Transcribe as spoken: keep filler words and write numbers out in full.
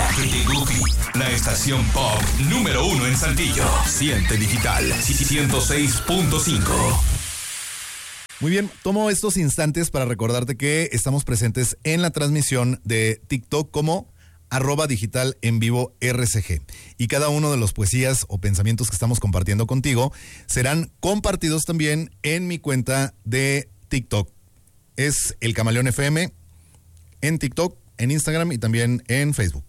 Que llegó Click, la estación pop número uno en Saltillo. Siente Digital ciento seis punto cinco. Muy bien, tomo estos instantes para recordarte que estamos presentes en la transmisión de TikTok como arroba digital en vivo R C G. Y cada uno de los poesías o pensamientos que estamos compartiendo contigo serán compartidos también en mi cuenta de TikTok. Es El Camaleón F M en TikTok, en Instagram y también en Facebook.